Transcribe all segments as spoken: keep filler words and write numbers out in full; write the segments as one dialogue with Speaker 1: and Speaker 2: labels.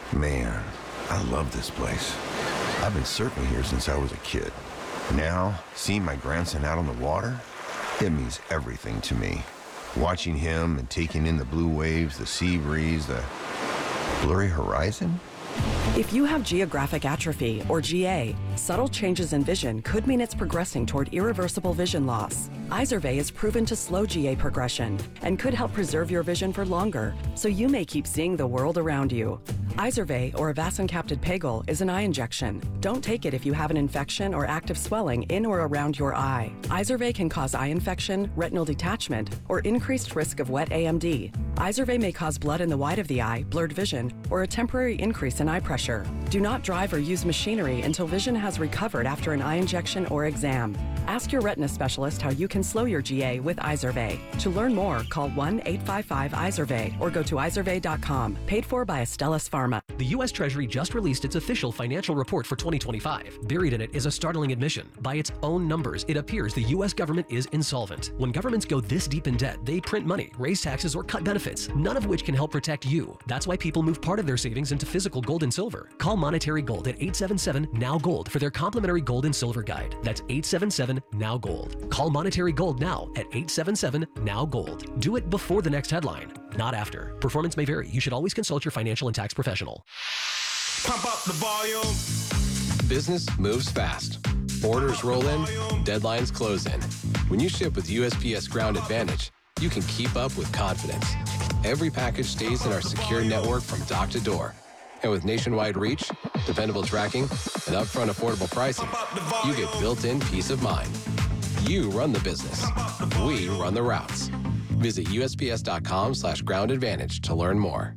Speaker 1: Man, I love this place. I've been surfing here since I was a kid. Now, seeing my grandson out on the water, it means everything to me. Watching him and taking in the blue waves, the sea breeze, the blurry horizon.
Speaker 2: If you have geographic atrophy, or G A, subtle changes in vision could mean it's progressing toward irreversible vision loss. Izervay is proven to slow G A progression and could help preserve your vision for longer, so you may keep seeing the world around you. Izervay, or avacincaptad pegol, is an eye injection. Don't take it if you have an infection or active swelling in or around your eye. Izervay can cause eye infection, retinal detachment, or increased risk of wet A M D. Izervay may cause blood in the white of the eye, blurred vision, or a temporary increase in eye pressure. Do not drive or use machinery until vision has recovered after an eye injection or exam. Ask your retina specialist how you can slow your G A with Izervay. To learn more, call one eight five five Izervay or go to izervay dot com. Paid for by Astellas Pharma.
Speaker 3: The U S Treasury just released its official financial report for twenty twenty-five. Buried in it is a startling admission. By its own numbers, it appears the U S government is insolvent. When governments go this deep in debt, they print money, raise taxes, or cut benefits, none of which can help protect you. That's why people move part of their savings into physical gold and silver. Call Monetary Gold at eight seven seven, N O W Gold for their complimentary gold and silver guide. That's eight seven seven, N O W Gold. Call Monetary Gold now at eight seven seven, N O W Gold. Do it before the next headline, not after. Performance may vary. You should always consult your financial and tax professional.
Speaker 4: Pump up the volume.
Speaker 5: Business moves fast. Orders roll in, deadlines close in. When you ship with U S P S Ground Advantage, you can keep up with confidence. Every package stays in our secure network from dock to door. And with nationwide reach, dependable tracking, and upfront affordable pricing, you get built-in peace of mind. You run the business. We run the routes. Visit U S P S dot com slash ground advantage to learn more.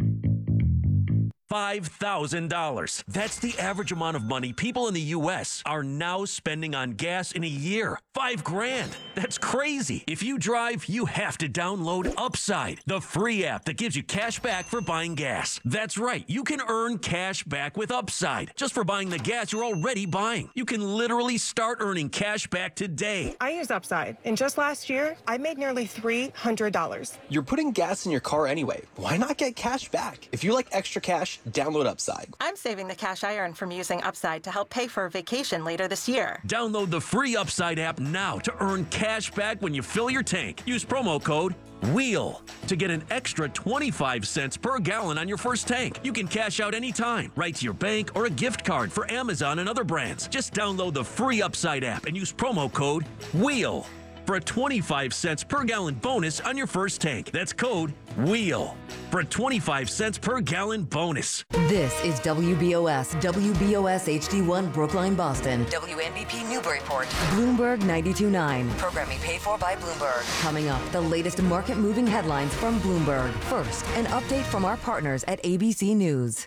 Speaker 6: five thousand dollars. That's the average amount of money people in the U S are now spending on gas in a year. Five grand. That's crazy. If you drive, you have to download Upside, the free app that gives you cash back for buying gas. That's right. You can earn cash back with Upside just for buying the gas you're already buying. You can literally start earning cash back today.
Speaker 7: I use Upside, and just last year, I made nearly three hundred dollars.
Speaker 8: You're putting gas in your car anyway. Why not get cash back? If you like extra cash, download Upside.
Speaker 9: I'm saving the cash I earn from using Upside to help pay for a vacation later this year.
Speaker 6: Download the free Upside app now to earn cash back when you fill your tank. Use promo code WHEEL to get an extra twenty-five cents per gallon on your first tank. You can cash out anytime, right to your bank or a gift card for Amazon and other brands. Just download the free Upside app and use promo code WHEEL for a twenty-five cents per gallon bonus on your first tank. That's code WHEEL for a twenty-five cents per gallon bonus.
Speaker 10: This is W B O S, W B O S H D one Brookline, Boston. W N B P Newburyport. Bloomberg ninety-two point nine. Programming paid for by Bloomberg. Coming up, the latest market-moving headlines from Bloomberg. First, an update from our partners at A B C News.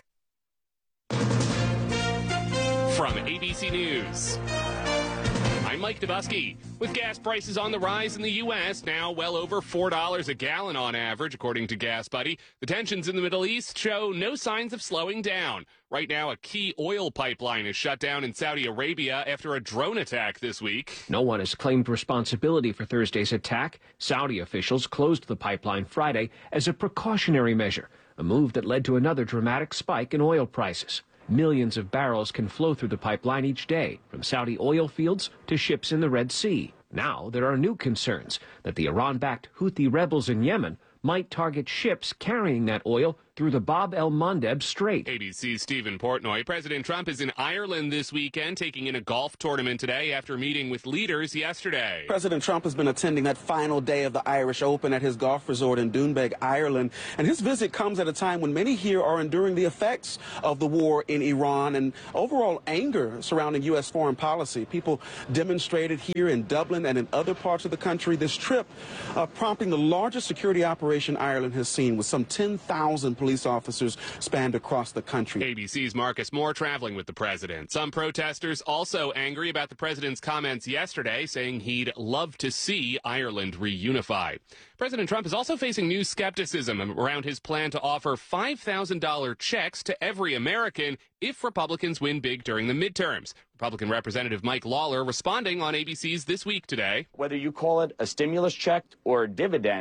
Speaker 11: From A B C News, I'm Mike Dubusky. With gas prices on the rise in the U S, now well over four dollars a gallon on average, according to Gas Buddy, the tensions in the Middle East show no signs of slowing down. Right now, a key oil pipeline is shut down in Saudi Arabia after a drone attack this week.
Speaker 12: No one has claimed responsibility for Thursday's attack. Saudi officials closed the pipeline Friday as a precautionary measure, a move that led to another dramatic spike in oil prices. Millions of barrels can flow through the pipeline each day, from Saudi oil fields to ships in the Red Sea. Now there are new concerns that the Iran-backed Houthi rebels in Yemen might target ships carrying that oil through the Bab el-Mandeb Strait.
Speaker 11: A B C's Stephen Portnoy. President Trump is in Ireland this weekend, taking in a golf tournament today after meeting with leaders yesterday.
Speaker 13: President Trump has been attending that final day of the Irish Open at his golf resort in Doonbeg, Ireland. And his visit comes at a time when many here are enduring the effects of the war in Iran and overall anger surrounding U S foreign policy. People demonstrated here in Dublin and in other parts of the country. This trip uh, prompting the largest security operation Ireland has seen, with some ten thousand police Police officers spanned across the country.
Speaker 11: A B C's Marcus Moore traveling with the president. Some protesters also angry about the president's comments yesterday, saying he'd love to see Ireland reunify. President Trump is also facing new skepticism around his plan to offer five thousand dollars checks to every American if Republicans win big during the midterms. Republican Representative Mike Lawler responding on A B C's This Week Today.
Speaker 14: Whether you call it a stimulus check or a dividend,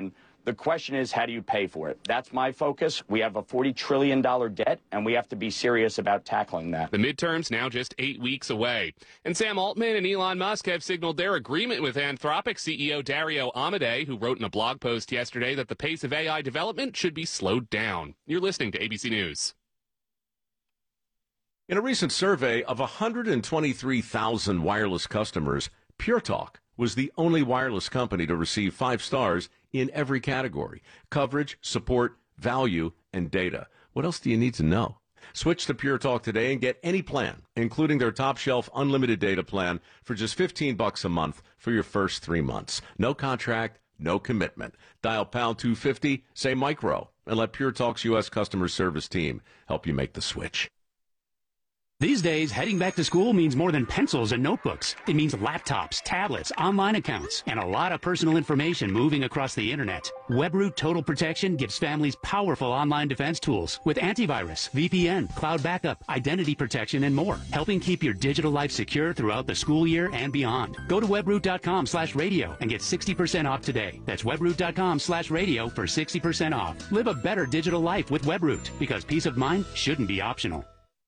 Speaker 14: The question is, how do you pay for it? That's my focus. We have a forty trillion dollars debt, and we have to be serious about tackling that.
Speaker 11: The midterms now just eight weeks away. And Sam Altman and Elon Musk have signaled their agreement with Anthropic C E O Dario Amodei, who wrote in a blog post yesterday that the pace of A I development should be slowed down. You're listening to A B C News.
Speaker 15: In a recent survey of one hundred twenty-three thousand wireless customers, Pure Talk was the only wireless company to receive five stars in every category: coverage, support, value, and data. What else do you need to know? Switch to Pure Talk today and get any plan, including their top shelf unlimited data plan, for just fifteen bucks a month for your first three months. No contract, no commitment. Dial pound two fifty, say micro, and let Pure Talk's U S customer service team help you make the switch.
Speaker 16: These days, heading back to school means more than pencils and notebooks. It means laptops, tablets, online accounts, and a lot of personal information moving across the internet. WebRoot Total Protection gives families powerful online defense tools with antivirus, V P N, cloud backup, identity protection, and more, helping keep your digital life secure throughout the school year and beyond. Go to webroot.com slash radio and get sixty percent off today. That's webroot.com slash radio for sixty percent off. Live a better digital life with WebRoot, because peace of mind shouldn't be optional.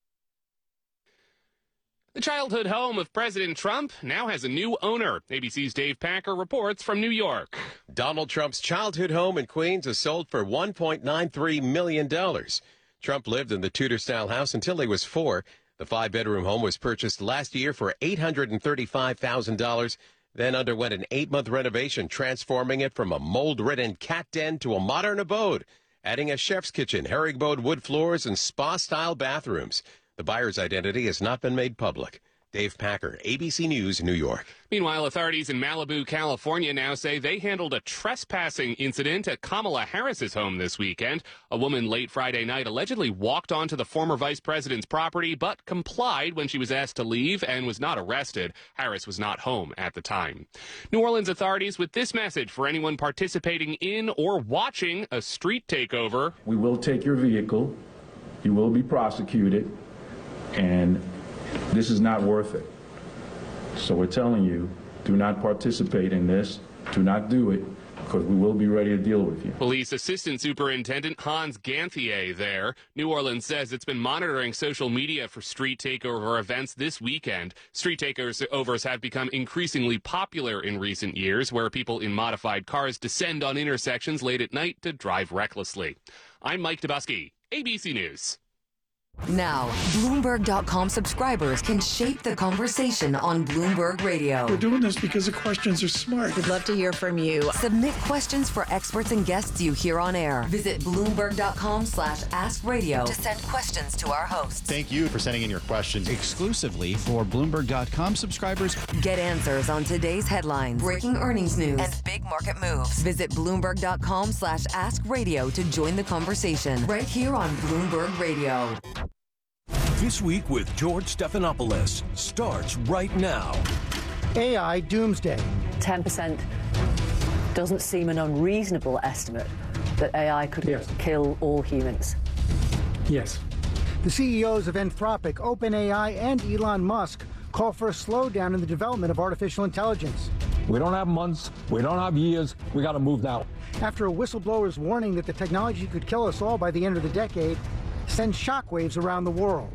Speaker 11: The childhood home of President Trump now has a new owner. A B C's Dave Packer reports from New York.
Speaker 17: Donald Trump's childhood home in Queens is sold for one point nine three million dollars. Trump lived in the Tudor-style house until he was four. The five-bedroom home was purchased last year for eight hundred thirty-five thousand dollars, then underwent an eight-month renovation, transforming it from a mold-ridden cat den to a modern abode, adding a chef's kitchen, herringbone wood floors, and spa-style bathrooms. The buyer's identity has not been made public. Dave Packer, A B C News, New York.
Speaker 11: Meanwhile, authorities in Malibu, California now say they handled a trespassing incident at Kamala Harris's home this weekend. A woman late Friday night allegedly walked onto the former vice president's property, but complied when she was asked to leave and was not arrested. Harris was not home at the time. New Orleans authorities with this message for anyone participating in or watching a street takeover.
Speaker 18: We will take your vehicle. You will be prosecuted. And this is not worth it. So we're telling you, do not participate in this. Do not do it, because we will be ready to deal with you.
Speaker 11: Police Assistant Superintendent Hans Ganthier there. New Orleans says it's been monitoring social media for street takeover events this weekend. Street takeovers have become increasingly popular in recent years, where people in modified cars descend on intersections late at night to drive recklessly. I'm Mike Dubusky, A B C News.
Speaker 10: Now, Bloomberg dot com subscribers can shape the conversation on Bloomberg Radio.
Speaker 19: We're doing this because the questions are smart.
Speaker 10: We'd love to hear from you. Submit questions for experts and guests you hear on air. Visit Bloomberg dot com slash ask radio to send questions to our hosts.
Speaker 20: Thank you for sending in your questions exclusively for Bloomberg dot com subscribers.
Speaker 10: Get answers on today's headlines, breaking earnings news, and big market moves. Visit Bloomberg dot com slash ask radio to join the conversation right here on Bloomberg Radio.
Speaker 21: This Week with George Stephanopoulos starts right now.
Speaker 22: A I doomsday.
Speaker 23: ten percent doesn't seem an unreasonable estimate that A I could yes. kill all humans.
Speaker 22: Yes. The C E Os of Anthropic, OpenAI, and Elon Musk call for a slowdown in the development of artificial intelligence.
Speaker 24: We don't have months. We don't have years. We got to move now.
Speaker 22: After a whistleblower's warning that the technology could kill us all by the end of the decade sends shockwaves around the world.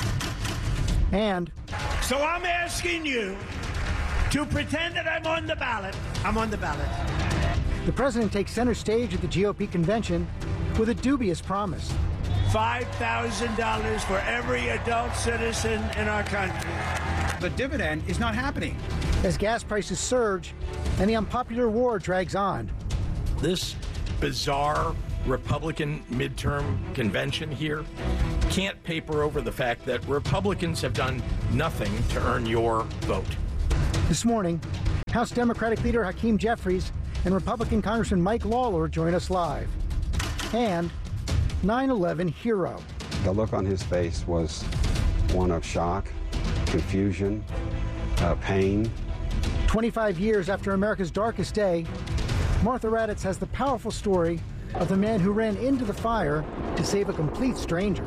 Speaker 22: And
Speaker 25: so I'm asking you to pretend that I'm on the ballot. I'm on the ballot.
Speaker 22: The president takes center stage at the G O P convention with a dubious promise.
Speaker 25: five thousand dollars for every adult citizen in our country.
Speaker 22: The dividend is not happening. As gas prices surge and the unpopular war drags on.
Speaker 26: This bizarre Republican midterm convention here can't paper over the fact that Republicans have done nothing to earn your vote.
Speaker 22: This morning, House Democratic leader Hakeem Jeffries and Republican Congressman Mike Lawler join us live. And nine eleven hero.
Speaker 27: The look on his face was one of shock, confusion, uh, pain.
Speaker 22: twenty-five years after America's darkest day, Martha Raddatz has the powerful story of the man who ran into the fire to save a complete stranger.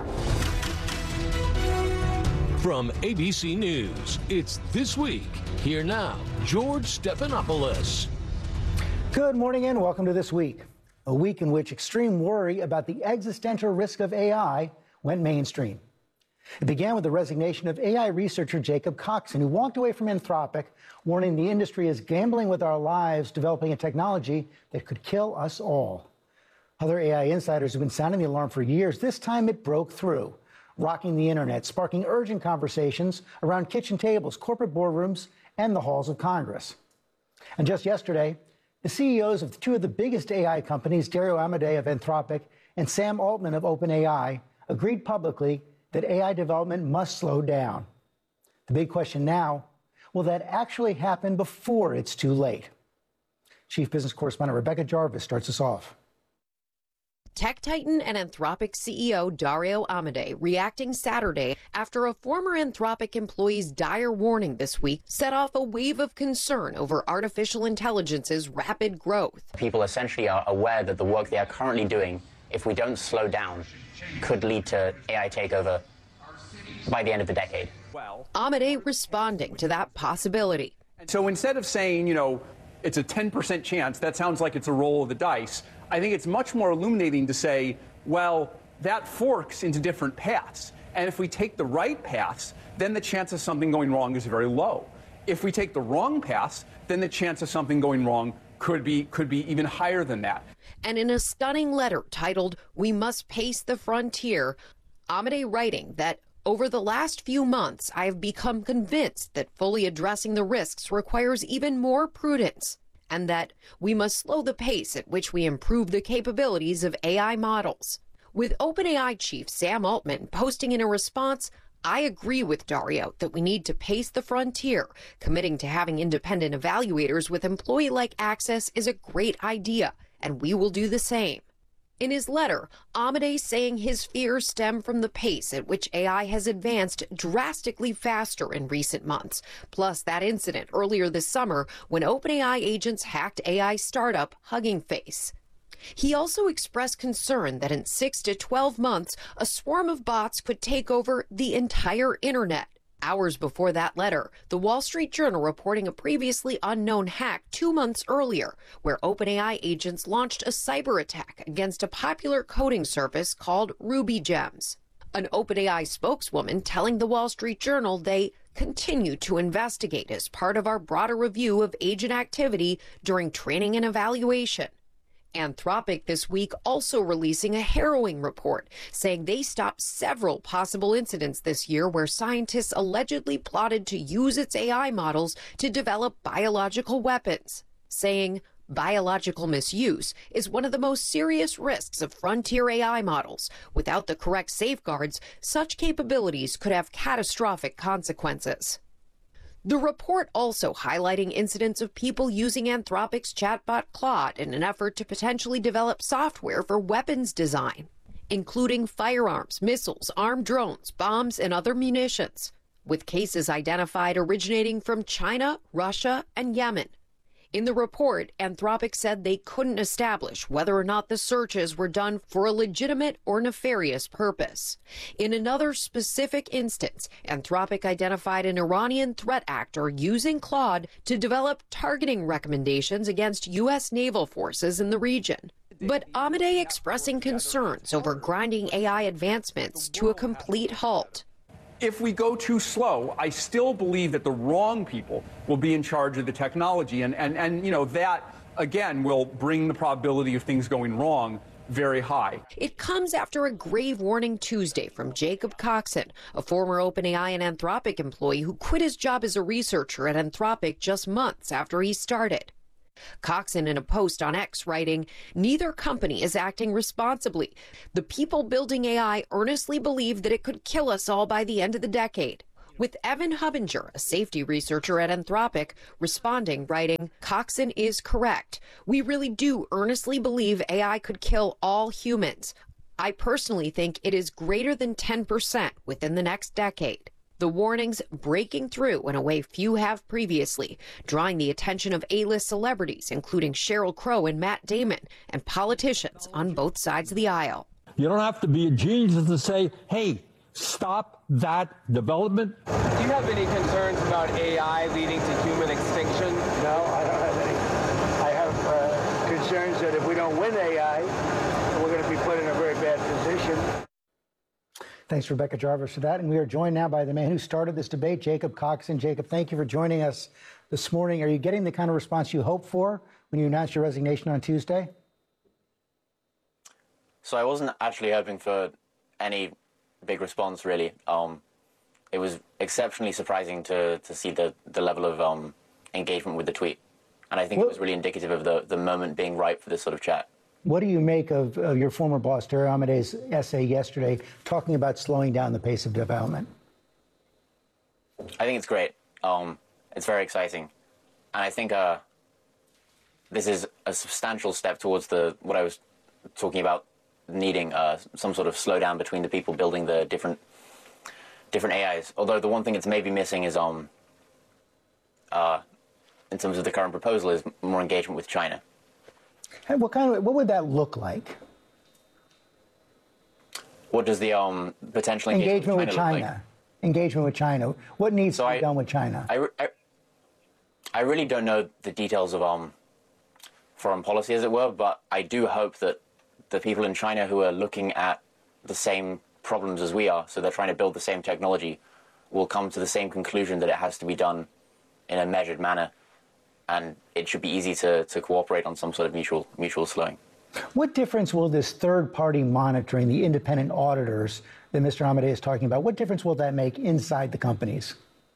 Speaker 21: From A B C News, it's This Week. Here now, George Stephanopoulos.
Speaker 22: Good morning and welcome to This Week. a week in which extreme worry about the existential risk of A I went mainstream. It began with the resignation of A I researcher Jacob Coxon, who walked away from Anthropic, warning the industry is gambling with our lives, developing a technology that could kill us all. Other A I insiders have been sounding the alarm for years. This time it broke through, rocking the internet, sparking urgent conversations around kitchen tables, corporate boardrooms, and the halls of Congress. And just yesterday, the C E Os of two of the biggest A I companies, Dario Amodei of Anthropic and Sam Altman of OpenAI, agreed publicly that A I development must slow down. The big question now, will that actually happen before it's too late? Chief Business Correspondent Rebecca Jarvis starts us off.
Speaker 1: Tech titan and Anthropic C E O Dario Amodei reacting Saturday after a former Anthropic employee's dire warning this week set off a wave of concern over artificial intelligence's rapid growth.
Speaker 2: People essentially are aware that the work they are currently doing, if we don't slow down, could lead to A I takeover by the end of the decade.
Speaker 1: Well, Amodei responding to that possibility.
Speaker 3: So instead of saying, you know, it's a ten percent chance, that sounds like it's a roll of the dice, I think it's much more illuminating to say, well, that forks into different paths. And if we take the right paths, then the chance of something going wrong is very low. If we take the wrong paths, then the chance of something going wrong could be could be even higher than that.
Speaker 1: And in a stunning letter titled, "We Must Pace the Frontier," Amodei writing that over the last few months, I have become convinced that fully addressing the risks requires even more prudence, and that we must slow the pace at which we improve the capabilities of A I models. With OpenAI chief Sam Altman posting in a response, "I agree with Dario that we need to pace the frontier. Committing to having independent evaluators with employee-like access is a great idea, and we will do the same." In his letter, Amodei saying his fears stem from the pace at which A I has advanced drastically faster in recent months, plus that incident earlier this summer when OpenAI agents hacked A I startup Hugging Face. He also expressed concern that in six to twelve months, a swarm of bots could take over the entire internet. Hours before that letter, the Wall Street Journal reporting a previously unknown hack two months earlier, where OpenAI agents launched a cyber attack against a popular coding service called RubyGems. An OpenAI spokeswoman telling the Wall Street Journal they continue to investigate as part of our broader review of agent activity during training and evaluation. Anthropic this week also releasing a harrowing report, saying they stopped several possible incidents this year where scientists allegedly plotted to use its A I models to develop biological weapons, saying biological misuse is one of the most serious risks of frontier A I models. Without the correct safeguards, such capabilities could have catastrophic consequences. The report also highlighting incidents of people using Anthropic's chatbot Claude in an effort to potentially develop software for weapons design, including firearms, missiles, armed drones, bombs, and other munitions, with cases identified originating from China, Russia, and Yemen. In the report, Anthropic said they couldn't establish whether or not the searches were done for a legitimate or nefarious purpose. In another specific instance, Anthropic identified an Iranian threat actor using Claude to develop targeting recommendations against U S naval forces in the region. But Amodei expressing concerns over grinding A I advancements to a complete halt.
Speaker 3: If we go too slow, I still believe that the wrong people will be in charge of the technology. And, and, and you know, that, again, will bring the probability of things going wrong very high.
Speaker 1: It comes after a grave warning Tuesday from Jacob Coxon, a former OpenAI and Anthropic employee who quit his job as a researcher at Anthropic just months after he started. Coxon in a post on X writing, "Neither company is acting responsibly. The people building A I earnestly believe that it could kill us all by the end of the decade." With Evan Hubinger, a safety researcher at Anthropic, responding, writing, "Coxon is correct. We really do earnestly believe A I could kill all humans. I personally think it is greater than ten percent within the next decade." The warnings breaking through in a way few have previously, drawing the attention of A-list celebrities, including Sheryl Crow and Matt Damon, and politicians on both sides of the aisle.
Speaker 24: You don't have to be a genius to say, hey, stop that development.
Speaker 4: Do you have any concerns about A I leading to human extinction?
Speaker 5: No, I don't have any. I have uh, concerns that if we don't win A I, we're going to be put in a very bad position.
Speaker 22: Thanks, Rebecca Jarvis, for that. And we are joined now by the man who started this debate, Jacob Coxon. Jacob, thank you for joining us this morning. Are you getting the kind of response you hoped for when you announced your resignation on Tuesday?
Speaker 2: So I wasn't actually hoping for any big response, really. Um, it was exceptionally surprising to, to see the, the level of um, engagement with the tweet. And I think what, it was really indicative of the, the moment being right for this sort of chat.
Speaker 22: What do you make of, of your former boss, Terry Amadei's essay yesterday, talking about slowing down the pace of development?
Speaker 2: I think it's great. Um, it's very exciting. And I think uh, this is a substantial step towards the what I was talking about, needing uh, some sort of slowdown between the people building the different different A Is. Although the one thing it's maybe missing is, um, uh, in terms of the current proposal, is more engagement with China.
Speaker 22: And what kind of what would that look like?
Speaker 2: What does the um, potential
Speaker 22: engagement,
Speaker 2: engagement
Speaker 22: with China? With China. Like? Engagement with China. What needs so to be I, done with China?
Speaker 2: I, I, I really don't know the details of um, foreign policy, as it were, but I do hope that the people in China who are looking at the same problems as we are, so they're trying to build the same technology, will come to the same conclusion that it has to be done in a measured manner. And it should be easy to, to cooperate on some sort of mutual mutual slowing.
Speaker 22: What difference will this third-party monitoring, the independent auditors that Mister Amadei is talking about, what difference will that make inside the companies?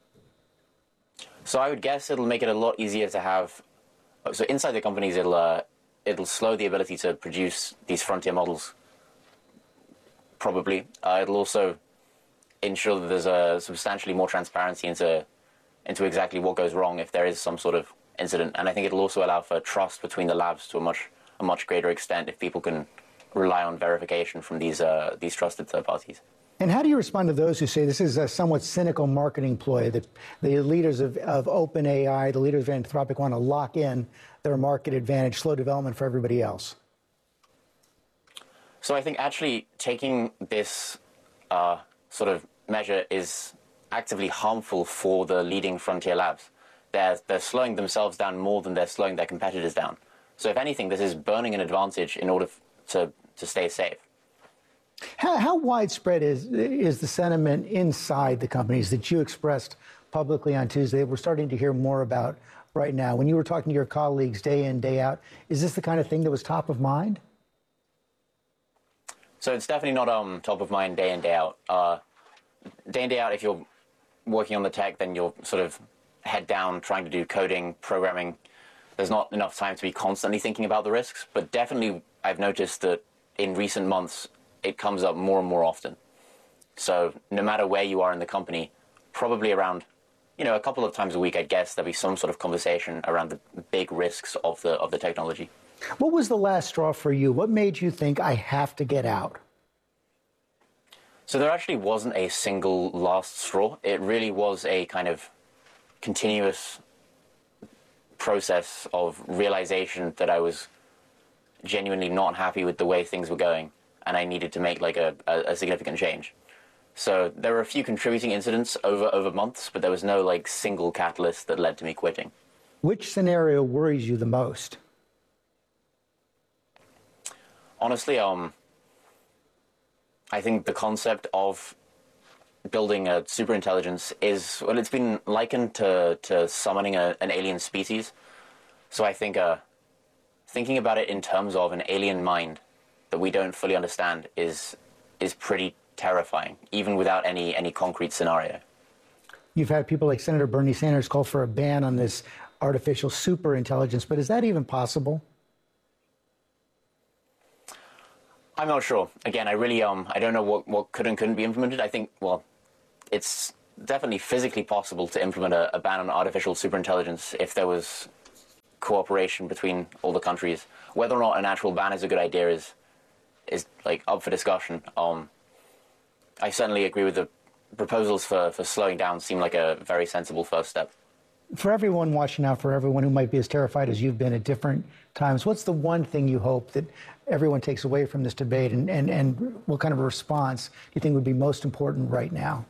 Speaker 2: So I would guess it'll make it a lot easier to have. So inside the companies, it'll uh, it'll slow the ability to produce these frontier models. Probably, uh, it'll also ensure that there's a substantially more transparency into into exactly what goes wrong if there is some sort of incident, and I think it'll also allow for trust between the labs to a much a much greater extent if people can rely on verification from these uh, these trusted third parties.
Speaker 22: And how do you respond to those who say this is a somewhat cynical marketing ploy, that the leaders of, of OpenAI, the leaders of Anthropic, want to lock in their market advantage, slow development for everybody else?
Speaker 2: So I think actually taking this uh, sort of measure is actively harmful for the leading frontier labs. They're, they're slowing themselves down more than they're slowing their competitors down. So if anything, this is burning an advantage in order to, to stay safe.
Speaker 22: How, how widespread is, is the sentiment inside the companies that you expressed publicly on Tuesday? We're starting to hear more about right now. When you were talking to your colleagues day in, day out, is this the kind of thing that was top of mind?
Speaker 2: So it's definitely not um, top of mind day in, day out. Uh, day in, day out, if you're working on the tech, then you're sort of head down trying to do coding, programming. There's not enough time to be constantly thinking about the risks, but definitely I've noticed that in recent months it comes up more and more often. So no matter where you are in the company, probably around, you know, a couple of times a week, I guess there'll be some sort of conversation around the big risks of the of the technology.
Speaker 22: What was the last straw for you? What made you think I have to get out?
Speaker 2: So there actually wasn't a single last straw. It really was a kind of continuous process of realization that I was genuinely not happy with the way things were going, and I needed to make like a, a, a significant change. So there were a few contributing incidents over, over months, but there was no like single catalyst that led to me quitting.
Speaker 22: Which scenario worries you the most?
Speaker 2: Honestly, um, I think the concept of building a superintelligence is, well, it's been likened to, to summoning a, an alien species. So I think uh, thinking about it in terms of an alien mind that we don't fully understand is is pretty terrifying, even without any, any concrete scenario.
Speaker 22: You've had people like Senator Bernie Sanders call for a ban on this artificial superintelligence, but is that even possible?
Speaker 2: I'm not sure. Again, I really um I don't know what, what could and couldn't be implemented. I think, well, it's definitely physically possible to implement a, a ban on artificial superintelligence if there was cooperation between all the countries. Whether or not an actual ban is a good idea is is like up for discussion. Um, I certainly agree with the proposals for, for slowing down seem like a very sensible first step.
Speaker 22: For everyone watching out, for everyone who might be as terrified as you've been at different times, what's the one thing you hope that everyone takes away from this debate, and, and, and what kind of a response do you think would be most important right now?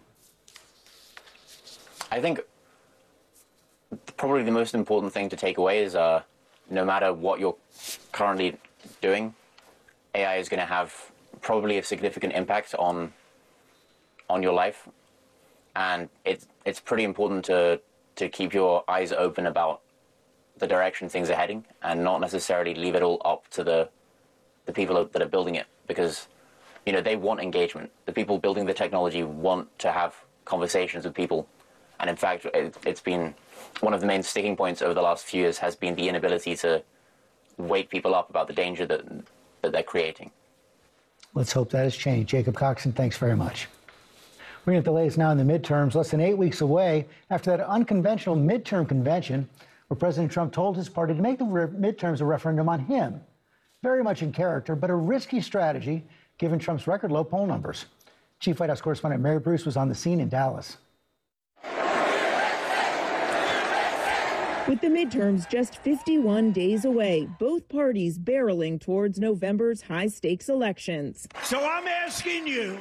Speaker 2: I think probably the most important thing to take away is uh, no matter what you're currently doing, A I is going to have probably a significant impact on on your life, and it's it's pretty important to to keep your eyes open about the direction things are heading, and not necessarily leave it all up to the the people that are building it, because you know they want engagement. The people building the technology want to have conversations with people, and in fact, it, it's been one of the main sticking points over the last few years has been the inability to wake people up about the danger that that they're creating.
Speaker 22: Let's hope that has changed. Jacob Coxon, thanks very much. We're going to get the latest now in the midterms, less than eight weeks away after that unconventional midterm convention where President Trump told his party to make the midterms a referendum on him. Very much in character, but a risky strategy given Trump's record low poll numbers. Chief White House correspondent Mary Bruce was on the scene in Dallas.
Speaker 6: With the midterms just fifty-one days away, both parties barreling towards November's high-stakes elections.
Speaker 25: So I'm asking you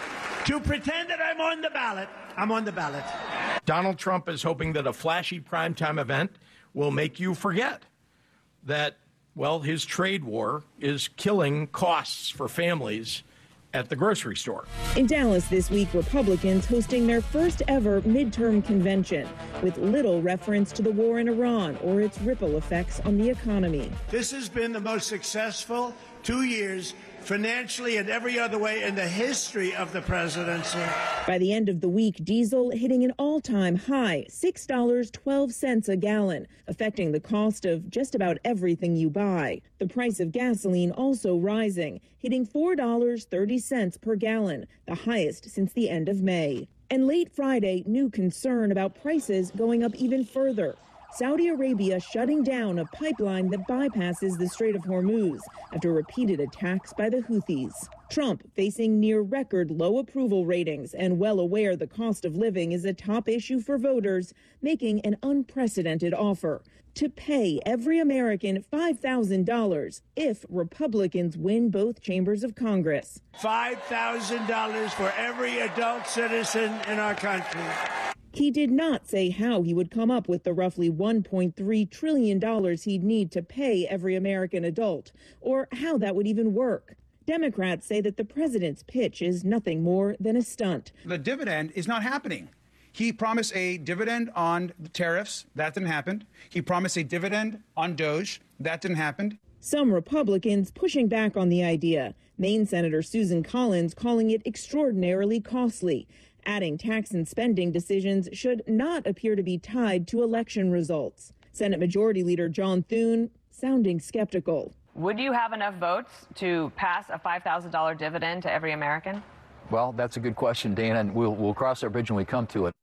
Speaker 25: to pretend that I'm on the ballot. I'm on the ballot.
Speaker 26: Donald Trump is hoping that a flashy primetime event will make you forget that, well, his trade war is killing costs for families at the grocery store.
Speaker 6: In Dallas this week, Republicans hosting their first ever midterm convention with little reference to the war in Iran or its ripple effects on the economy.
Speaker 25: This has been the most successful two years financially and every other way in the history of the presidency.
Speaker 6: By the end of the week, diesel hitting an all-time high, six dollars and twelve cents a gallon, affecting the cost of just about everything you buy. The price of gasoline also rising, hitting four dollars and thirty cents per gallon, the highest since the end of May. And late Friday, new concern about prices going up even further. Saudi Arabia shutting down a pipeline that bypasses the Strait of Hormuz after repeated attacks by the Houthis. Trump facing near record low approval ratings and well aware the cost of living is a top issue for voters, making an unprecedented offer to pay every American five thousand dollars if Republicans win both chambers of Congress.
Speaker 25: five thousand dollars for every adult citizen in our country.
Speaker 6: He did not say how he would come up with the roughly one point three trillion dollars he'd need to pay every American adult, or how that would even work. Democrats say that the president's pitch is nothing more than a stunt.
Speaker 7: The dividend is not happening. He promised a dividend on tariffs. That didn't happen. He promised a dividend on Doge. That didn't happen.
Speaker 6: Some Republicans pushing back on the idea. Maine Senator Susan Collins calling it extraordinarily costly, adding tax and spending decisions should not appear to be tied to election results. Senate Majority Leader John Thune sounding skeptical.
Speaker 8: Would you have enough votes to pass a five thousand dollars dividend to every American?
Speaker 9: Well, that's a good question, Dana, and we'll, we'll cross that bridge when we come to it.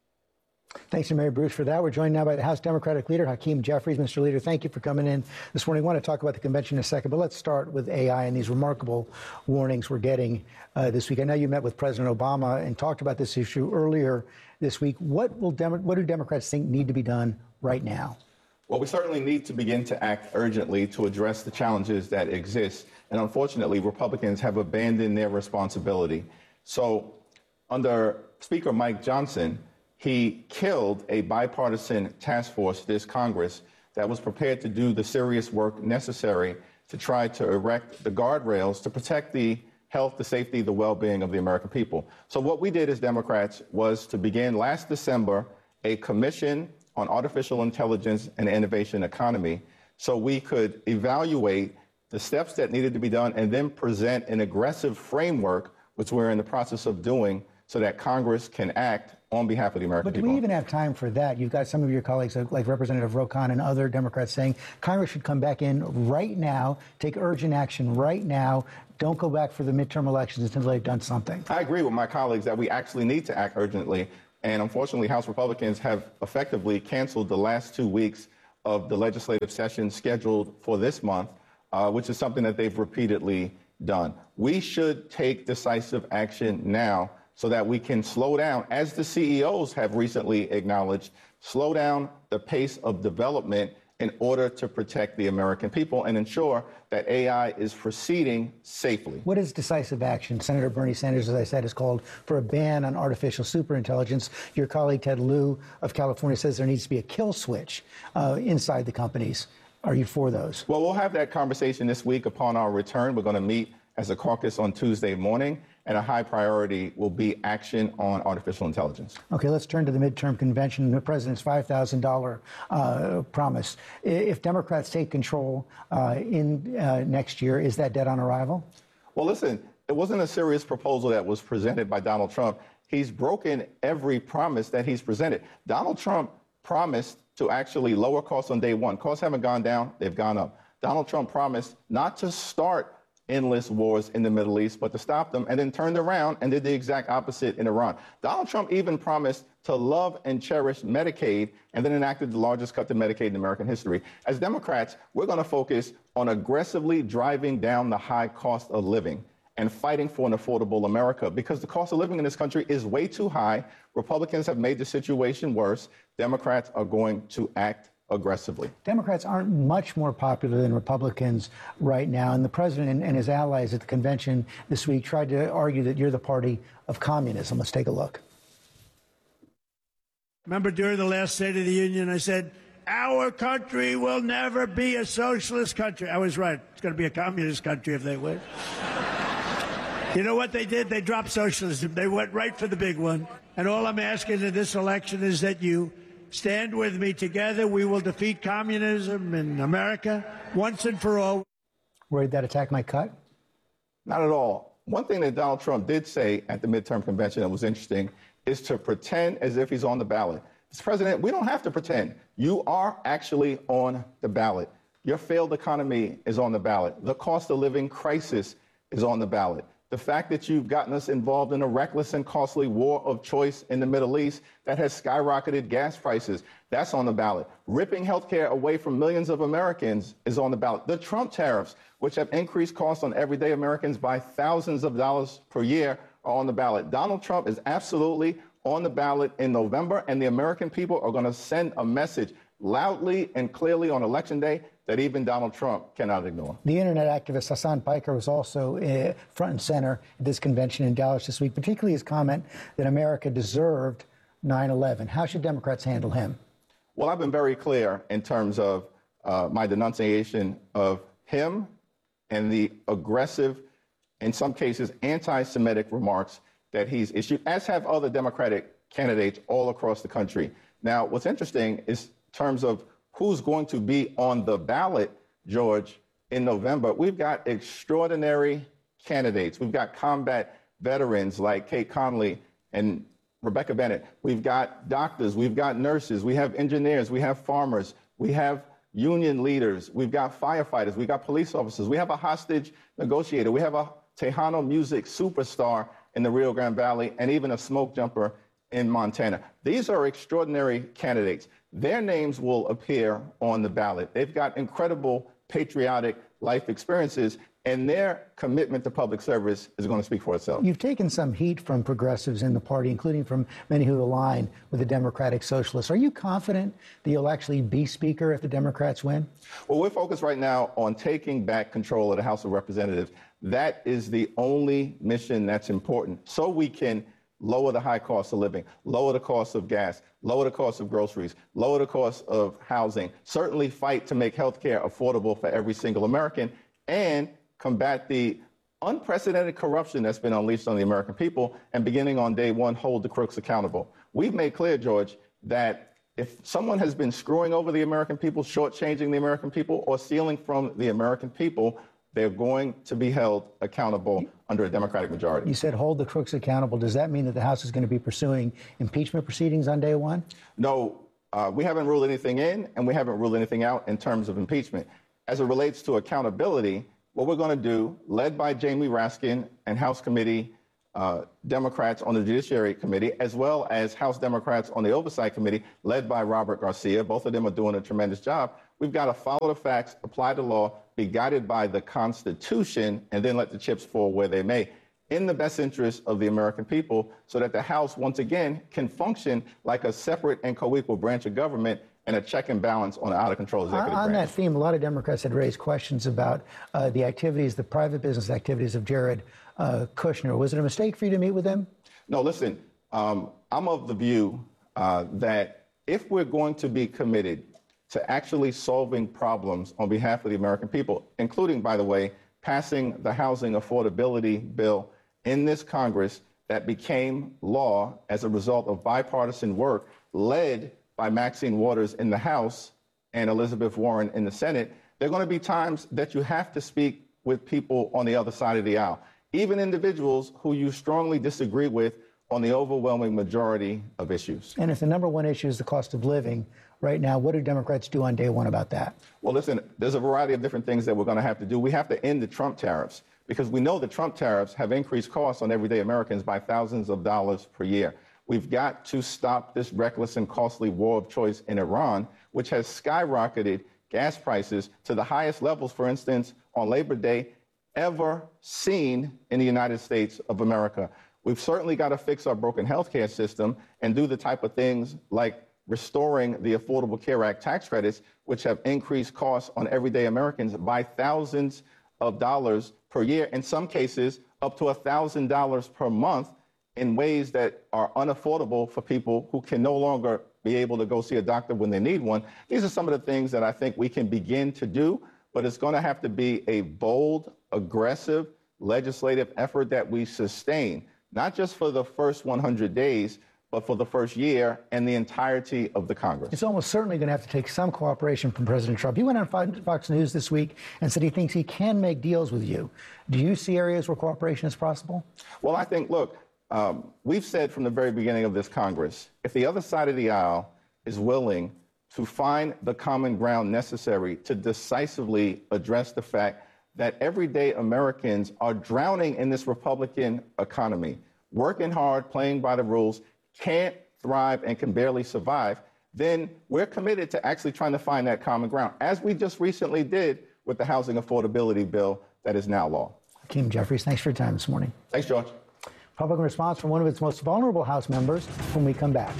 Speaker 22: Thanks to Mary Bruce for that. We're joined now by the House Democratic Leader, Hakeem Jeffries. Mister Leader, thank you for coming in this morning. I want to talk about the convention in a second, but let's start with A I and these remarkable warnings we're getting uh, this week. I know you met with President Obama and talked about this issue earlier this week. What will Demo- what do Democrats think need to be done right now?
Speaker 12: Well, we certainly need to begin to act urgently to address the challenges that exist. And unfortunately, Republicans have abandoned their responsibility. So under Speaker Mike Johnson, he killed a bipartisan task force, this Congress, that was prepared to do the serious work necessary to try to erect the guardrails to protect the health, the safety, the well-being of the American people. So what we did as Democrats was to begin last December a commission on artificial intelligence and innovation economy so we could evaluate the steps that needed to be done and then present an aggressive framework, which we're in the process of doing, so that Congress can act on behalf of the American
Speaker 22: people. But do
Speaker 12: people.
Speaker 22: we even have time for that? You've got some of your colleagues, like Representative Ro Khanna and other Democrats, saying Congress should come back in right now, take urgent action right now. Don't go back for the midterm elections until they've done something.
Speaker 12: I agree with my colleagues that we actually need to act urgently. And unfortunately, House Republicans have effectively canceled the last two weeks of the legislative session scheduled for this month, uh, which is something that they've repeatedly done. We should take decisive action now so that we can slow down, as the C E Os have recently acknowledged, slow down the pace of development in order to protect the American people and ensure that A I is proceeding safely.
Speaker 22: What is decisive action? Senator Bernie Sanders, as I said, has called for a ban on artificial superintelligence. Your colleague Ted Lieu of California says there needs to be a kill switch uh, inside the companies. are you for those?
Speaker 12: Well, we'll have that conversation this week upon our return. We're going to meet as a caucus on Tuesday morning, and a high priority will be action on artificial intelligence.
Speaker 22: Okay, let's turn to the midterm convention, the president's five thousand dollars uh, promise. If Democrats take control uh, in uh, next year, is that dead on arrival?
Speaker 12: Well, listen, it wasn't a serious proposal that was presented by Donald Trump. He's broken every promise that he's presented. Donald Trump promised to actually lower costs on day one. Costs haven't gone down, they've gone up. Donald Trump promised not to start endless wars in the Middle East, but to stop them, and then turned around and did the exact opposite in Iran. Donald Trump even promised to love and cherish Medicaid, and then enacted the largest cut to Medicaid in American history. As Democrats, we're going to focus on aggressively driving down the high cost of living and fighting for an affordable America, because the cost of living in this country is way too high. Republicans have made the situation worse. Democrats are going to act aggressively.
Speaker 22: Democrats aren't much more popular than Republicans right now, and the president and, and his allies at the convention this week tried to argue that you're the party of communism. Let's take a look.
Speaker 25: Remember during the last State of the Union, I said, our country will never be a socialist country. I was right. It's going to be a communist country if they win. You know what they did? They dropped socialism. They went right for the big one. And all I'm asking in this election is that you stand with me. Together we will defeat communism in America once and for all.
Speaker 22: Worried that attack might cut?
Speaker 12: Not at all. One thing that Donald Trump did say at the midterm convention that was interesting is to pretend as if he's on the ballot. Mister President, we don't have to pretend. You are actually on the ballot. Your failed economy is on the ballot. The cost of living crisis is on the ballot. The fact that you've gotten us involved in a reckless and costly war of choice in the Middle East that has skyrocketed gas prices, that's on the ballot. Ripping health care away from millions of Americans is on the ballot. The Trump tariffs, which have increased costs on everyday Americans by thousands of dollars per year, are on the ballot. Donald Trump is absolutely on the ballot in November, and the American people are going to send a message loudly and clearly on Election Day that even Donald Trump cannot ignore.
Speaker 22: The internet activist Hassan Piker was also uh, front and center at this convention in Dallas this week, particularly his comment that America deserved nine eleven. How should Democrats handle him?
Speaker 12: Well, I've been very clear in terms of uh, my denunciation of him and the aggressive, in some cases, anti-Semitic remarks that he's issued, as have other Democratic candidates all across the country. Now, what's interesting is in terms of who's going to be on the ballot, George, in November, we've got extraordinary candidates. We've got combat veterans like Kate Conley and Rebecca Bennett. We've got doctors. We've got nurses. We have engineers. We have farmers. We have union leaders. We've got firefighters. We've got police officers. We have a hostage negotiator. We have a Tejano music superstar in the Rio Grande Valley, and even a smoke jumper in Montana. These are extraordinary candidates. Their names will appear on the ballot. They've got incredible patriotic life experiences, and their commitment to public service is going to speak for itself.
Speaker 22: You've taken some heat from progressives in the party, including from many who align with the Democratic Socialists. Are you confident that you'll actually be Speaker if the Democrats win?
Speaker 12: Well, we're focused right now on taking back control of the House of Representatives. That is the only mission that's important, so we can lower the high cost of living, lower the cost of gas, lower the cost of groceries, lower the cost of housing, certainly fight to make health care affordable for every single American, and combat the unprecedented corruption that's been unleashed on the American people, and beginning on day one, hold the crooks accountable. We've made clear, George, that if someone has been screwing over the American people, shortchanging the American people, or stealing from the American people, they're going to be held accountable under a Democratic majority.
Speaker 22: You said hold the crooks accountable. Does that mean that the House is going to be pursuing impeachment proceedings on day one?
Speaker 12: No, uh, we haven't ruled anything in, and we haven't ruled anything out in terms of impeachment. As it relates to accountability, what we're going to do, led by Jamie Raskin and House Committee uh, Democrats on the Judiciary Committee, as well as House Democrats on the Oversight Committee, led by Robert Garcia, both of them are doing a tremendous job. We've got to follow the facts, apply the law, be guided by the Constitution, and then let the chips fall where they may, in the best interest of the American people, so that the House, once again, can function like a separate and co-equal branch of government and a check and balance on an out-of-control executive
Speaker 22: on
Speaker 12: branch.
Speaker 22: that theme, a lot of Democrats had raised questions about uh, the activities, the private business activities of Jared uh, Kushner. Was it a mistake for you to meet with him?
Speaker 12: No, listen, um, I'm of the view uh, that if we're going to be committed to actually solving problems on behalf of the American people, including, by the way, passing the housing affordability bill in this Congress that became law as a result of bipartisan work led by Maxine Waters in the House and Elizabeth Warren in the Senate. There are going to be times that you have to speak with people on the other side of the aisle, even individuals who you strongly disagree with on the overwhelming majority of issues.
Speaker 22: And if the number one issue is the cost of living right now, what do Democrats do on day one about that?
Speaker 12: Well, listen, there's a variety of different things that we're going to have to do. We have to end the Trump tariffs because we know the Trump tariffs have increased costs on everyday Americans by thousands of dollars per year. We've got to stop this reckless and costly war of choice in Iran, which has skyrocketed gas prices to the highest levels, for instance, on Labor Day ever seen in the United States of America. We've certainly got to fix our broken healthcare system and do the type of things like restoring the Affordable Care Act tax credits, which have increased costs on everyday Americans by thousands of dollars per year, in some cases up to one thousand dollars per month, in ways that are unaffordable for people who can no longer be able to go see a doctor when they need one. These are some of the things that I think we can begin to do, but it's going to have to be a bold, aggressive legislative effort that we sustain, not just for the first one hundred days, but for the first year and the entirety of the Congress.
Speaker 22: It's almost certainly going to have to take some cooperation from President Trump. He went on Fox News this week and said he thinks he can make deals with you. Do you see areas where cooperation is possible?
Speaker 12: Well, I think, look, um, we've said from the very beginning of this Congress, if the other side of the aisle is willing to find the common ground necessary to decisively address the fact that everyday Americans are drowning in this Republican economy, working hard, playing by the rules, can't thrive and can barely survive, then we're committed to actually trying to find that common ground, as we just recently did with the housing affordability bill that is now law.
Speaker 22: Hakeem Jeffries, thanks for your time this morning.
Speaker 12: Thanks, George.
Speaker 22: Republican response from one of its most vulnerable House members when we come back.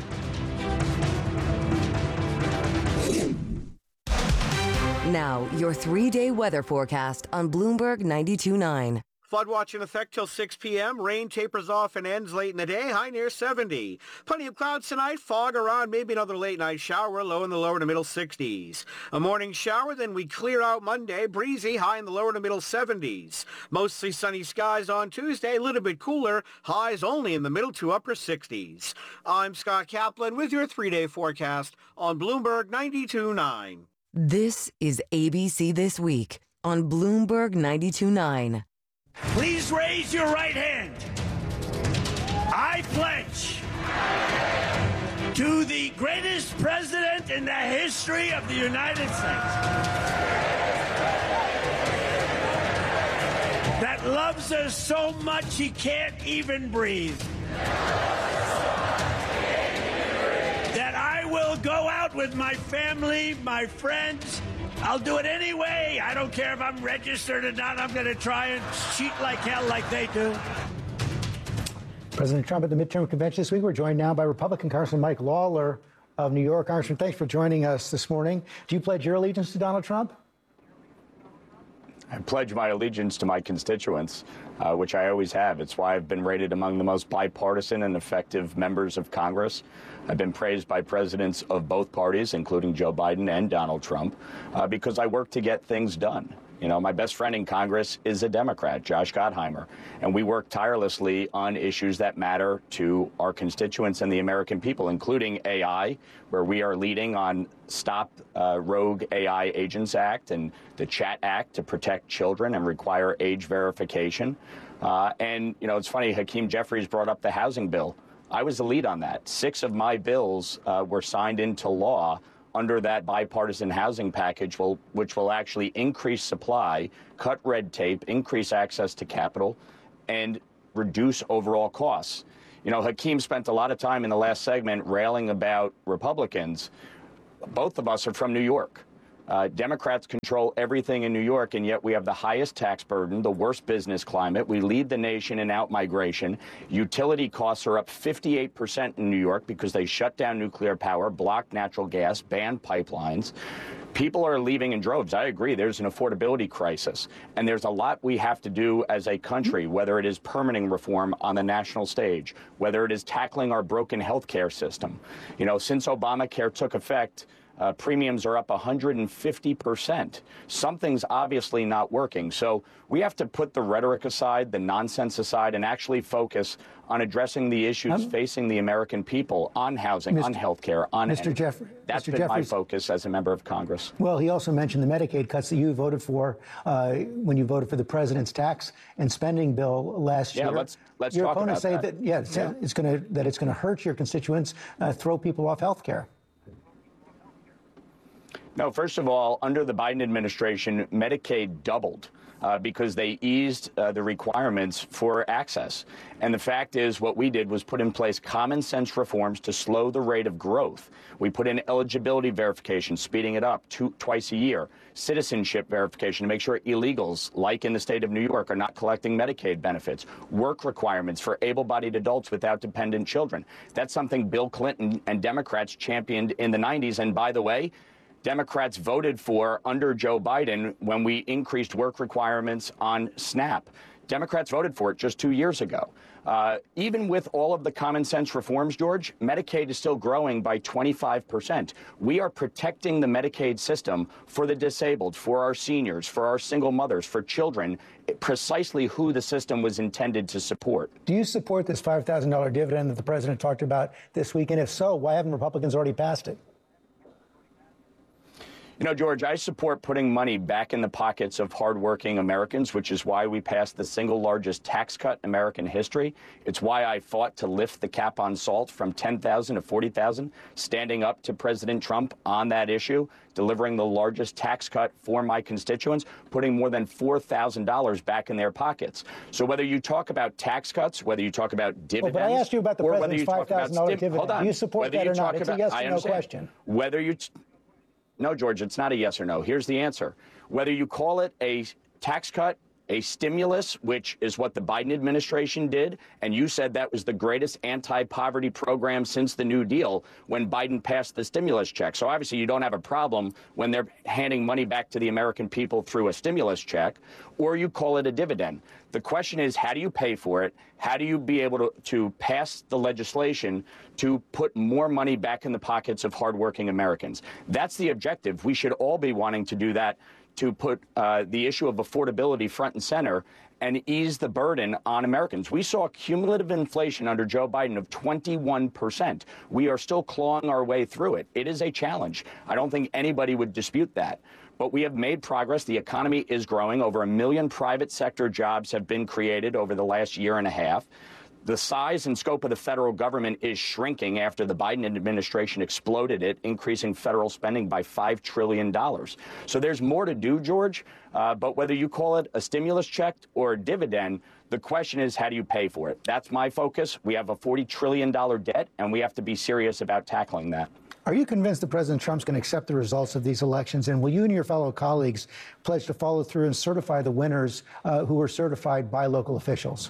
Speaker 10: Now, your three-day weather forecast on Bloomberg ninety-two point nine.
Speaker 11: Flood watch in effect till six p.m. Rain tapers off and ends late in the day, high near seventy. Plenty of clouds tonight, fog around, maybe another late night shower, low in the lower to middle sixties. A morning shower, then we clear out Monday, breezy, high in the lower to middle seventies. Mostly sunny skies on Tuesday, a little bit cooler, highs only in the middle to upper sixties. I'm Scott Kaplan with your three-day forecast on Bloomberg ninety-two point nine.
Speaker 10: This is A B C This Week on Bloomberg ninety-two point nine.
Speaker 25: Please raise your right hand. I pledge to the greatest president in the history of the United States that loves us so much he can't even breathe. That I will go out with my family, my friends. I'll do it anyway. I don't care if I'm registered or not. I'm going to try and cheat like hell like they do.
Speaker 22: President Trump at the midterm convention this week. We're joined now by Republican Congressman Mike Lawler of New York. Congressman, thanks for joining us this morning. Do you pledge your allegiance to Donald Trump?
Speaker 13: I pledge my allegiance to my constituents, uh, which I always have. It's why I've been rated among the most bipartisan and effective members of Congress. I've been praised by presidents of both parties, including Joe Biden and Donald Trump, uh, because I work to get things done. You know, my best friend in Congress is a Democrat, Josh Gottheimer, and we work tirelessly on issues that matter to our constituents and the American people, including A I, where we are leading on Stop uh, Rogue A I Agents Act and the Chat Act to protect children and require age verification. Uh, and, you know, it's funny, Hakeem Jeffries brought up the housing bill. I was the lead on that. Six of my bills uh, were signed into law under that bipartisan housing package, will, which will actually increase supply, cut red tape, increase access to capital, and reduce overall costs. You know, Hakeem spent a lot of time in the last segment railing about Republicans. Both of us are from New York. Uh, Democrats control everything in New York, and yet we have the highest tax burden, the worst business climate. We lead the nation in out-migration. Utility costs are up fifty-eight percent in New York because they shut down nuclear power, blocked natural gas, banned pipelines. People are leaving in droves. I agree. There's an affordability crisis, and there's a lot we have to do as a country, whether it is permitting reform on the national stage, whether it is tackling our broken health care system. You know, since Obamacare took effect, Uh, premiums are up one hundred fifty percent. Something's obviously not working. So we have to put the rhetoric aside, the nonsense aside, and actually focus on addressing the issues um, facing the American people on housing, Mister on health care, on
Speaker 22: Mister Jeffrey.
Speaker 13: That's
Speaker 22: Mister
Speaker 13: been
Speaker 22: Jeffries.
Speaker 13: my focus as a member of Congress.
Speaker 22: Well, he also mentioned the Medicaid cuts that you voted for uh, when you voted for the president's tax and spending bill last
Speaker 13: yeah,
Speaker 22: year.
Speaker 13: let's let's
Speaker 22: Your
Speaker 13: talk
Speaker 22: opponents
Speaker 13: about
Speaker 22: say
Speaker 13: that.
Speaker 22: that yeah, it's,
Speaker 13: yeah.
Speaker 22: it's going to that it's going to hurt your constituents, uh, throw people off health care.
Speaker 13: No, first of all, under the Biden administration, Medicaid doubled uh, because they eased uh, the requirements for access. And the fact is, what we did was put in place common sense reforms to slow the rate of growth. We put in eligibility verification, speeding it up two, twice a year, citizenship verification to make sure illegals, like in the state of New York, are not collecting Medicaid benefits, work requirements for able-bodied adults without dependent children. That's something Bill Clinton and Democrats championed in the nineties. And by the way, Democrats voted for under Joe Biden when we increased work requirements on SNAP. Democrats voted for it just two years ago. Uh, even with all of the common sense reforms, George, Medicaid is still growing by twenty-five percent. We are protecting the Medicaid system for the disabled, for our seniors, for our single mothers, for children, precisely who the system was intended to support.
Speaker 22: Do you support this five thousand dollars dividend that the president talked about this week? And if so, why haven't Republicans already passed it?
Speaker 13: You know, George, I support putting money back in the pockets of hardworking Americans, which is why we passed the single largest tax cut in American history. It's why I fought to lift the cap on salt from ten thousand to forty thousand, standing up to President Trump on that issue, delivering the largest tax cut for my constituents, putting more than four thousand dollars back in their pockets. So whether you talk about tax cuts, whether you talk about dividends,
Speaker 22: well, but I asked you about the
Speaker 13: or whether you
Speaker 22: president's
Speaker 13: talk
Speaker 22: five thousand dollars
Speaker 13: about
Speaker 22: dividend.
Speaker 13: hold on,
Speaker 22: Do you support
Speaker 13: whether
Speaker 22: that
Speaker 13: you
Speaker 22: or not?
Speaker 13: talk
Speaker 22: It's
Speaker 13: about,
Speaker 22: a yes
Speaker 13: I
Speaker 22: or no
Speaker 13: understand.
Speaker 22: question.
Speaker 13: Whether you No, George, it's not a yes or no. Here's the answer. Whether you call it a tax cut, a stimulus, which is what the Biden administration did, and you said that was the greatest anti-poverty program since the New Deal when Biden passed the stimulus check. So obviously you don't have a problem when they're handing money back to the American people through a stimulus check, or you call it a dividend. The question is, how do you pay for it? How do you be able to, to pass the legislation to put more money back in the pockets of hardworking Americans? That's the objective. We should all be wanting to do that, to put uh, the issue of affordability front and center and ease the burden on Americans. We saw cumulative inflation under Joe Biden of twenty-one percent. We are still clawing our way through it. It is a challenge. I don't think anybody would dispute that. But we have made progress. The economy is growing. Over a million private sector jobs have been created over the last year and a half. The size and scope of the federal government is shrinking after the Biden administration exploded it, increasing federal spending by five trillion dollars. So there's more to do, George. Uh, but whether you call it a stimulus check or a dividend, the question is, how do you pay for it? That's my focus. We have a forty trillion dollars debt, and we have to be serious about tackling that.
Speaker 22: Are you convinced that President Trump's going to accept the results of these elections? And will you and your fellow colleagues pledge to follow through and certify the winners uh, who were certified by local officials?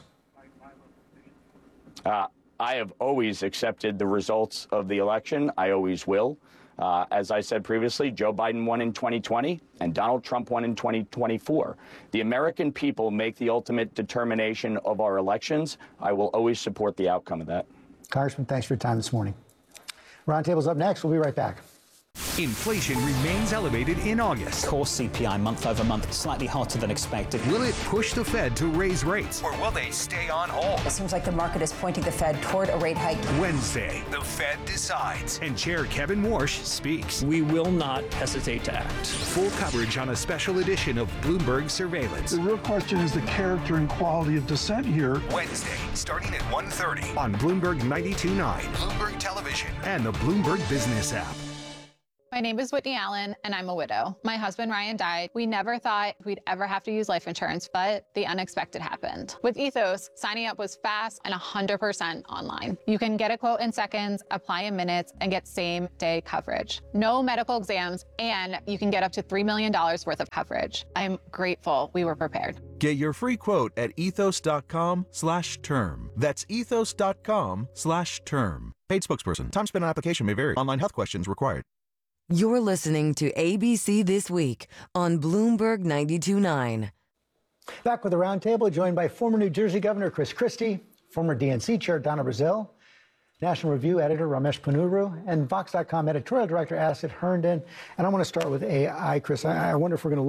Speaker 13: Uh, I have always accepted the results of the election. I always will. Uh, as I said previously, Joe Biden won in twenty twenty and Donald Trump won in twenty twenty-four. The American people make the ultimate determination of our elections. I will always support the outcome of that.
Speaker 22: Congressman, thanks for your time this morning. Roundtable's up next. We'll be right back.
Speaker 14: Inflation remains elevated in August.
Speaker 15: Core C P I month over month slightly hotter than expected.
Speaker 14: Will it push the Fed to raise rates, or will they stay on hold?
Speaker 16: It seems like the market is pointing the Fed toward a rate hike.
Speaker 14: Wednesday, the Fed decides, and Chair Kevin Warsh speaks.
Speaker 17: We will not hesitate to act.
Speaker 14: Full coverage on a special edition of Bloomberg Surveillance.
Speaker 18: The real question is the character and quality of dissent here.
Speaker 14: Wednesday, starting at one thirty on Bloomberg ninety-two point nine, Bloomberg Television, and the Bloomberg Business app.
Speaker 19: My name is Whitney Allen, and I'm a widow. My husband, Ryan, died. We never thought we'd ever have to use life insurance, but the unexpected happened. With Ethos, signing up was fast and one hundred percent online. You can get a quote in seconds, apply in minutes, and get same-day coverage. No medical exams, and you can get up to three million dollars worth of coverage. I'm grateful we were prepared.
Speaker 20: Get your free quote at ethos.com slash term. That's ethos.com slash term. Paid spokesperson. Time spent on application may vary. Online health questions required.
Speaker 10: You're listening to A B C This Week on Bloomberg ninety-two point nine.
Speaker 22: Back with the roundtable, joined by former New Jersey Governor Chris Christie, former D N C Chair Donna Brazile, National Review editor Ramesh Ponnuru, and Vox dot com editorial director Asit Herndon. And I want to start with A I, Chris. I, I wonder if we're going to